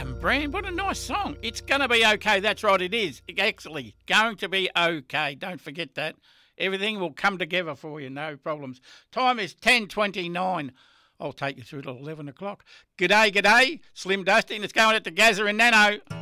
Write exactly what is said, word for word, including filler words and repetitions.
Adam Brand, what a nice song. It's going to be okay. That's right, it is. Actually, going to be okay. Don't forget that. Everything will come together for you, no problems. Time is ten twenty-nine. I'll take you through till eleven o'clock. G'day, g'day. Slim Dusty, and it's going out to Gazza and Nano.